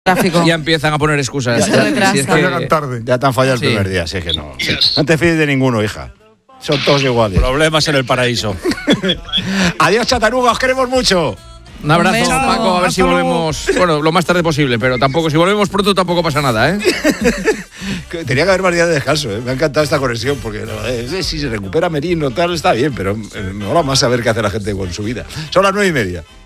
Tráfico. Ya empiezan a poner excusas. Ya te han fallado el primer día, así es que no. No te fíes de ninguno, hija. Son todos iguales. Problemas en el paraíso. Adiós, Chatanuga, os queremos mucho. Un abrazo, Un beso. Paco, a ver si volvemos, bueno, lo más tarde posible, pero tampoco, si volvemos pronto tampoco pasa nada, ¿eh? Tenía que haber más días de descanso, ¿eh? Me ha encantado esta conexión, porque si se recupera Merino, tal, está bien, pero me mola más saber qué hace la gente con su vida. Son las 9:30.